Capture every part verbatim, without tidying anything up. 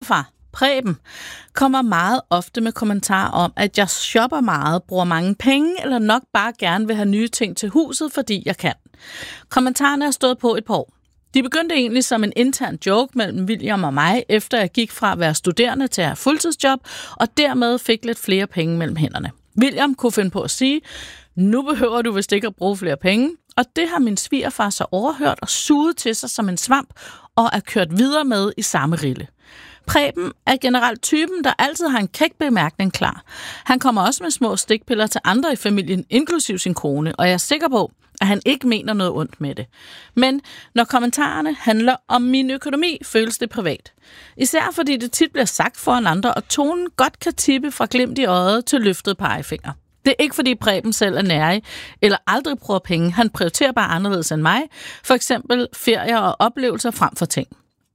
svigerfar, Preben, kommer meget ofte med kommentarer om, at jeg shopper meget, bruger mange penge, eller nok bare gerne vil have nye ting til huset, fordi jeg kan. Kommentarerne er stået på et par år. De begyndte egentlig som en intern joke mellem William og mig, efter jeg gik fra at være studerende til at have fuldtidsjob, og dermed fik lidt flere penge mellem hænderne. William kunne finde på at sige, nu behøver du vist ikke at bruge flere penge, og det har min svigerfar så overhørt og suget til sig som en svamp, og er kørt videre med i samme rille. Preben er generelt typen, der altid har en kæk bemærkning klar. Han kommer også med små stikpiller til andre i familien, inklusiv sin kone, og jeg er sikker på, at han ikke mener noget ondt med det. Men når kommentarerne handler om min økonomi, føles det privat. Især fordi det tit bliver sagt foran andre, og tonen godt kan tippe fra glimt i øjet til løftet pegefinger. Det er ikke fordi Preben selv er nærig, eller aldrig bruger penge. Han prioriterer bare anderledes end mig. For eksempel ferier og oplevelser frem for ting.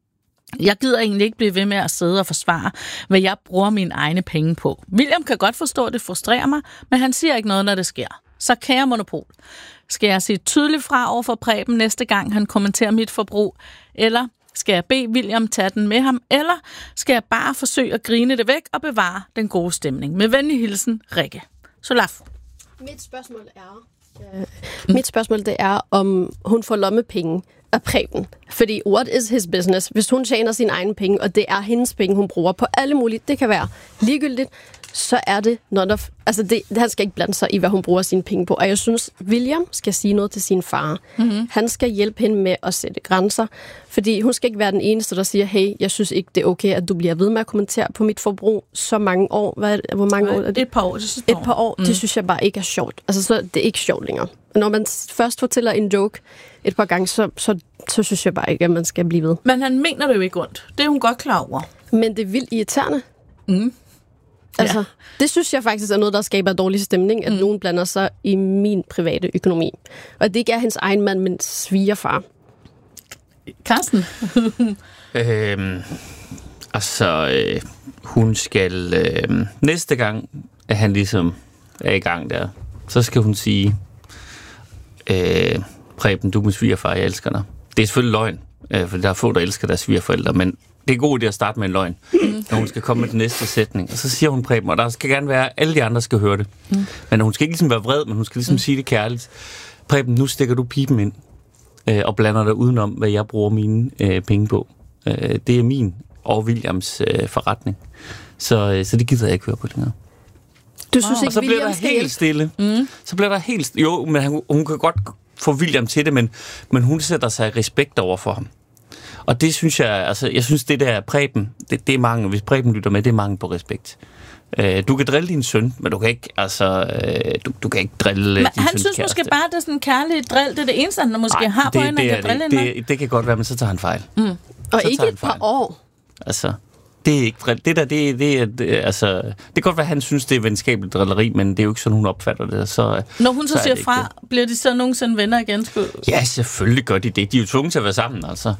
Jeg gider egentlig ikke blive ved med at sidde og forsvare, hvad jeg bruger mine egne penge på. William kan godt forstå, at det frustrerer mig, men han siger ikke noget, når det sker. Så kære Monopol, skal jeg sige tydeligt fra over for Preben næste gang, han kommenterer mit forbrug? Eller skal jeg bede William tage den med ham? Eller skal jeg bare forsøge at grine det væk og bevare den gode stemning? Med venlig hilsen, Rikke. Solaf. Mit spørgsmål er, øh, mit spørgsmål det er, om hun får lommepenge af Preben. Fordi what is his business? Hvis hun tjener sine egne penge, og det er hendes penge, hun bruger på alle mulige, det kan være ligegyldigt, så er det not of, altså det, han skal ikke blande sig i, hvad hun bruger sine penge på. Og jeg synes, William skal sige noget til sin far. Mm-hmm. Han skal hjælpe hende med at sætte grænser, fordi hun skal ikke være den eneste, der siger, hey, jeg synes ikke, det er okay, at du bliver ved med at kommentere på mit forbrug så mange år. Hvad, hvor mange år er det? Et par år. Det Et par år, mm. det synes jeg bare ikke er sjovt. Altså, så det er ikke sjovt længere. Når man først fortæller en joke et par gange, så, så, så synes jeg bare ikke, at man skal blive ved. Men han mener det jo ikke ondt. Det er hun godt klar over. Men det er vildt irriterende. Mm. Altså, ja. Det synes jeg faktisk er noget, der skaber dårlig stemning, at mm. nogen blander sig i min private økonomi. Og det ikke er hans egen mand, men svigerfar. Carsten? øhm, altså, øh, hun skal... Øh, næste gang, at han ligesom er i gang der, så skal hun sige, øh, Preben, du er min svigerfar, jeg elsker dig. Det er selvfølgelig løgn, øh, for der er få, der elsker deres svigerforældre, men det er god idé at starte med en løgn, mm. når hun skal komme med den næste sætning. Og så siger hun Preben, og der skal gerne være, alle de andre skal høre det. Mm. Men hun skal ikke ligesom være vred, men hun skal ligesom mm. sige det kærligt. Preben, nu stikker du pipen ind øh, og blander dig udenom, hvad jeg bruger mine øh, penge på. Øh, det er min og Williams øh, forretning. Så, øh, så det gider jeg ikke høre på længere. Du synes wow. ikke, og så bliver der helt hjælp? stille. Mm. Så bliver der helt stille. Jo, men hun, hun kan godt få William til det, men, men hun sætter sig respekt over for ham. Og det synes jeg, altså, jeg synes, det der Preben, det, det er mange, hvis Preben lytter med, det er mange på respekt. Øh, du kan drille din søn, men du kan ikke, altså, øh, du, du kan ikke drille men din han søns synes kæreste. måske bare, det er sådan en kærlig drill, det er det eneste, han måske Ej, har på hende, han kan drille det, det, det kan godt være, men så tager han fejl. Mm. Og så ikke et par år. Altså, det er ikke drill. Det der, det, det er, det, altså, det kan godt være, at han synes, det er venskabeligt drilleri, men det er jo ikke sådan, hun opfatter det. Så, når hun så, så siger fra, det. Bliver de så nogensinde venner igen? Skulle... Ja, selvfølgelig gør de det. De er jo tvunget til at være sammen, altså.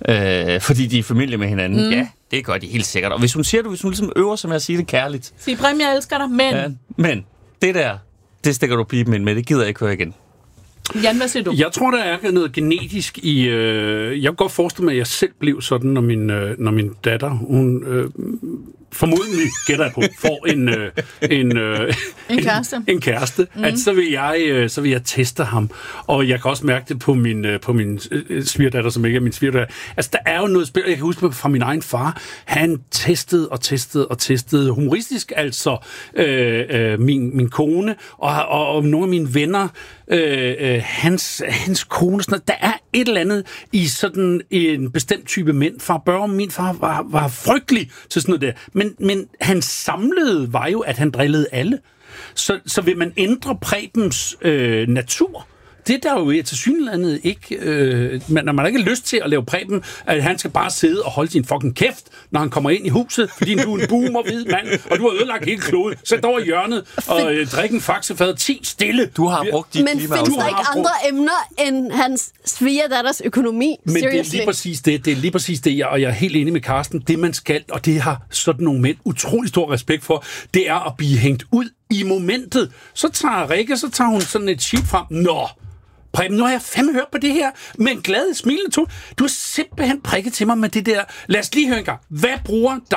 Øh, fordi de er familie med hinanden. Mm. Ja, det gør de helt sikkert. Og hvis hun siger det, hvis hun ligesom øver sig med at sige det kærligt. Sig, Preben, jeg elsker dig, men... Ja, men, det der, det stikker du pipen ind med, det gider jeg ikke høre igen. Jan, hvad siger du? Jeg tror, der er noget genetisk i... Øh, jeg kan godt forestille mig, at jeg selv blev sådan, når min, øh, når min datter, hun... Øh, formodentlig, gætter jeg på, får en, øh, en, øh, en kæreste, en, en kæreste mm. at så vil, jeg, øh, så vil jeg teste ham. Og jeg kan også mærke det på min, øh, på min øh, svigerdatter, som ikke er min svigerdatter. Altså, der er jo noget spil, jeg kan huske fra min egen far. Han testede og testede og testede humoristisk, altså øh, øh, min, min kone og, og, og nogle af mine venner, øh, øh, hans, hans kone. Sådan noget. Der er et eller andet i sådan en bestemt type mænd. Far Børge, min far, var, var frygtelig til sådan noget der. Men, men hans samlede var jo, at han drillede alle. Så, så vil man ændre Prebens øh, natur? Det der jo til synlandet ikke... Øh, man, når man har ikke lyst til at lave Preben, at han skal bare sidde og holde sin fucking kæft, når han kommer ind i huset, fordi du er en boomer hvid mand, og du har ødelagt hele kloden. Sæt over i hjørnet og øh, drik en faxefad. ti stille. Du har brugt dit Men klima. findes der ikke andre emner end hans svigerdatters økonomi? Men Seriously. det er lige præcis det. Det er lige præcis det, jeg, og jeg er helt enig med Carsten. Det man skal, og det har sådan nogle mænd utrolig stor respekt for, det er at blive hængt ud i momentet. Så tager Rikke, så tager hun sådan et sheet frem. Nå, Preben, nu har jeg fandme hørt på det her med en glad smilende tone. Du har simpelthen prikket til mig med det der. Lad os lige høre en gang. Hvad bruger